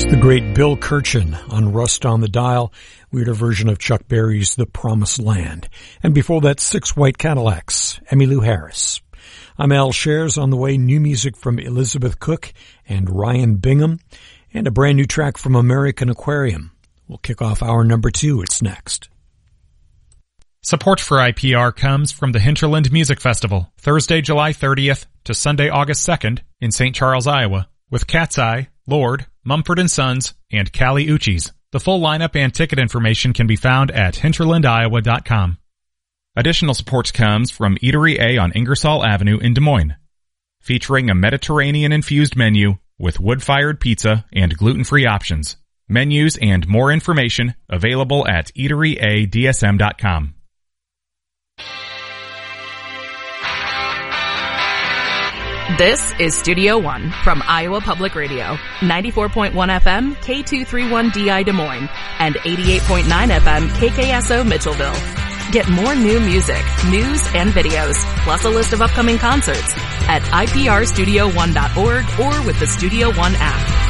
The great Bill Kirchen on Rust on the Dial. We heard a version of Chuck Berry's The Promised Land. And before that, Six White Cadillacs, Emmylou Harris. I'm Al Shares. On the way, new music from Elizabeth Cook and Ryan Bingham, and a brand new track from American Aquarium. We'll kick off hour number 2. It's next. Support for IPR comes from the Hinterland Music Festival, Thursday, July 30th to Sunday, August 2nd in St. Charles, Iowa, with Cat's Eye, Lord, Mumford & Sons, and Kali Uchis. The full lineup and ticket information can be found at hinterlandiowa.com. Additional support comes from Eatery A on Ingersoll Avenue in Des Moines, featuring a Mediterranean-infused menu with wood-fired pizza and gluten-free options. Menus and more information available at eateryadsm.com. This is Studio One from Iowa Public Radio, 94.1 FM, K231DI Des Moines, and 88.9 FM, KKSO Mitchellville. Get more new music, news, and videos, plus a list of upcoming concerts at iprstudio1.org or with the Studio One app.